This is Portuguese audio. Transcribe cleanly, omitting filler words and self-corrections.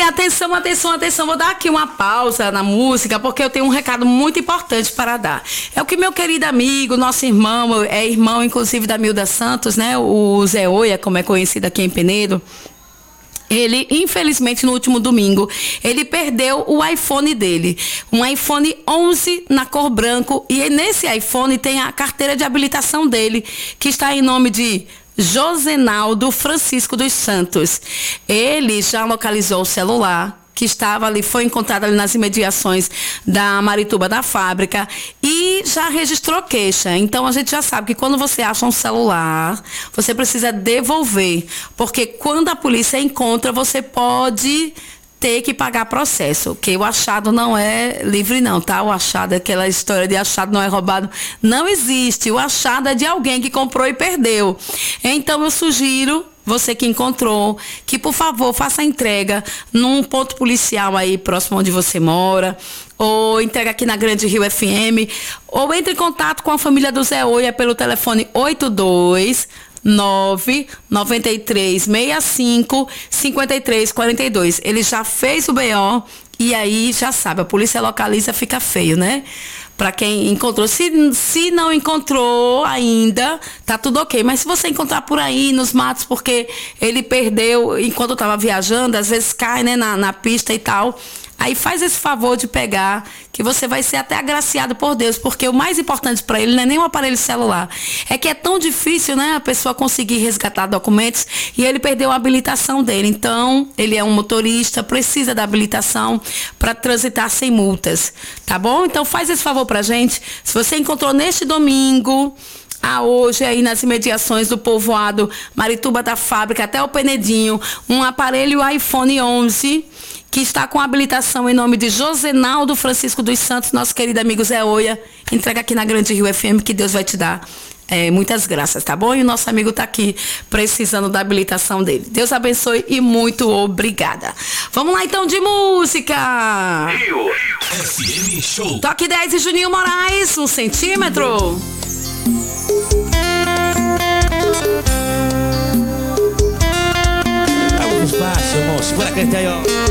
atenção, atenção, atenção. Vou dar aqui uma pausa na música, porque eu tenho um recado muito importante para dar. É o que meu querido amigo, nosso irmão, é irmão inclusive da Milda Santos, né? O Zé Oia, como é conhecido aqui em Penedo. Ele, infelizmente, no último domingo, ele perdeu o iPhone dele. Um iPhone 11 na cor branco. E nesse iPhone tem a carteira de habilitação dele, que está em nome de Josenaldo Francisco dos Santos. Ele já localizou o celular que estava ali, foi encontrado ali nas imediações da Marituba da fábrica e já registrou queixa. Então a gente já sabe que quando você acha um celular, você precisa devolver, porque quando a polícia encontra, você pode ter que pagar processo, que o achado não é livre não, tá? O achado, aquela história de achado não é roubado, não existe. O achado é de alguém que comprou e perdeu. Então eu sugiro, você que encontrou, que por favor faça a entrega num ponto policial aí próximo onde você mora, ou entrega aqui na Grande Rio FM, ou entre em contato com a família do Zé Oia pelo telefone 82993655342. Ele já fez o BO e aí já sabe, a polícia localiza, fica feio, né? Para quem encontrou. Se não encontrou ainda, tá tudo ok. Mas se você encontrar por aí, nos matos, porque ele perdeu enquanto estava viajando, às vezes cai, né, na pista e tal. Aí faz esse favor de pegar, que você vai ser até agraciado por Deus, porque o mais importante para ele não é nem o aparelho celular. É que é tão difícil, né, a pessoa conseguir resgatar documentos e ele perdeu a habilitação dele. Então, ele é um motorista, precisa da habilitação para transitar sem multas, tá bom? Então, faz esse favor pra gente. Se você encontrou neste domingo, hoje aí nas imediações do povoado Marituba da fábrica até o Penedinho, um aparelho iPhone 11 que está com habilitação em nome de Josenaldo Francisco dos Santos, nosso querido amigo Zé Oia, entrega aqui na Grande Rio FM, que Deus vai te dar muitas graças, tá bom? E o nosso amigo tá aqui precisando da habilitação dele. Deus abençoe e muito obrigada. Vamos lá então de música. Rio FM Show. Toque 10 e Juninho Moraes, 1 centímetro. Vamos baixo, irmão. Segura a caneta aí, ó.